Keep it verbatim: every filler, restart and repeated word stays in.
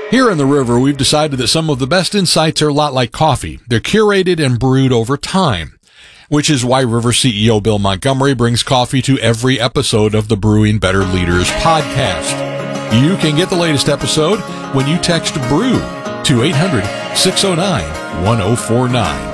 Here in the River, we've decided that some of the best insights are a lot like coffee. They're curated and brewed over time, which is why River C E O Bill Montgomery brings coffee to every episode of the Brewing Better Leaders podcast. You can get the latest episode when you text BREW to eight hundred, six oh nine, one oh four nine.